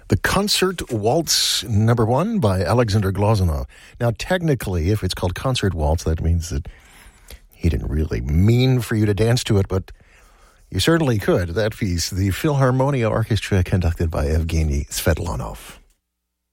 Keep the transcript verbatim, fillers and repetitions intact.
The Concert Waltz number one by Alexander Glazunov. Now, technically, if it's called Concert Waltz, that means that he didn't really mean for you to dance to it, but you certainly could. That piece, the Philharmonia Orchestra conducted by Evgeny Svetlanov.